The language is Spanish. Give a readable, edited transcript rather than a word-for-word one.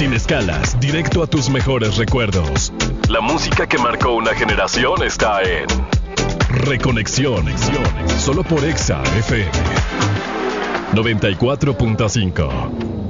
Sin escalas, directo a tus mejores recuerdos. La música que marcó una generación está en Reconexión, solo por Exa FM 94.5.